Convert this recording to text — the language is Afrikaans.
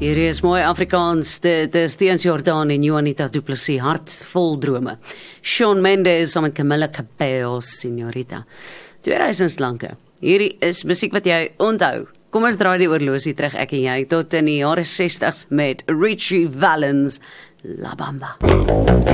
Hierdie is mooi Afrikaans, dit is Teens Jordaan en Juanita Du Plessis, hart vol drome. Shawn Mendes saam met Camila Cabello, Señorita. 2000 lanke. Hierdie is musiek wat jy onthou. Kom ons draai die oorlosie terug, ek en jy, tot in die jare 60s met Richie Valens, La Bamba.